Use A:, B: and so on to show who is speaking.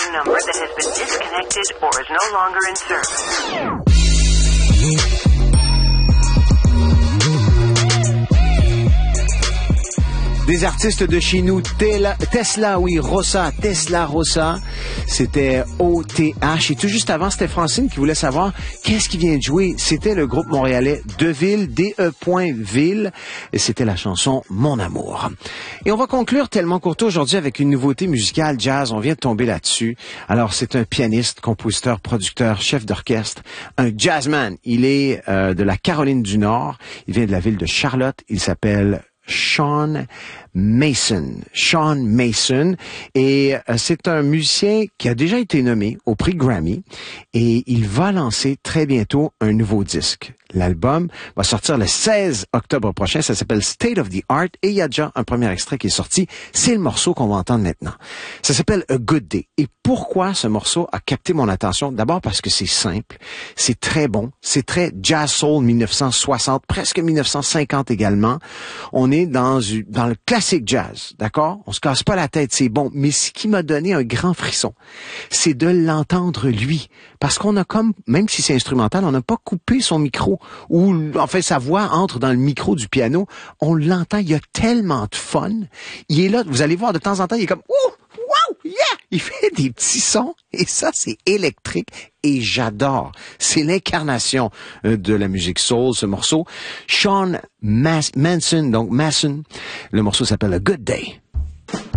A: phone number that has been disconnected or is no longer in service.
B: Des artistes de chez nous, Tesla Rosa, c'était OTH. Et tout juste avant, c'était Francine qui voulait savoir qu'est-ce qui vient de jouer. C'était le groupe montréalais Deville, DE.Ville, et c'était la chanson Mon Amour. Et on va conclure tellement courto aujourd'hui avec une nouveauté musicale jazz. On vient de tomber là-dessus. Alors, c'est un pianiste, compositeur, producteur, chef d'orchestre, un jazzman. Il est de la Caroline du Nord. Il vient de la ville de Charlotte. Il s'appelle Sean Mason. Et c'est un musicien qui a déjà été nommé au prix Grammy et il va lancer très bientôt un nouveau disque. L'album va sortir le 16 octobre prochain. Ça s'appelle State of the Art et il y a déjà un premier extrait qui est sorti. C'est le morceau qu'on va entendre maintenant. Ça s'appelle A Good Day. Et pourquoi ce morceau a capté mon attention? D'abord parce que c'est simple, c'est très bon, c'est très jazz soul 1960, presque 1950 également. On est dans le classique jazz, d'accord? On se casse pas la tête, c'est bon. Mais ce qui m'a donné un grand frisson, c'est de l'entendre lui. Parce qu'on a comme, même si c'est instrumental, on n'a pas coupé son micro ou en fait sa voix entre dans le micro du piano. On l'entend, il y a tellement de fun. Il est là, vous allez voir de temps en temps, il est comme ouh, wow, yeah! Il fait des petits sons et ça c'est électrique et j'adore. C'est l'incarnation de la musique soul, ce morceau. Sean Mason, donc Mason. Le morceau s'appelle A Good Day.